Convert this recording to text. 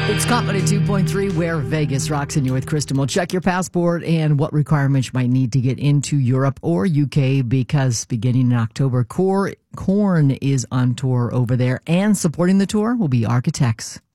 It's Company 2.3, where Vegas rocks, and you're with Kristen. We'll check your passport and what requirements you might need to get into Europe or UK, because beginning in October, Korn is on tour over there, and supporting the tour will be Architects.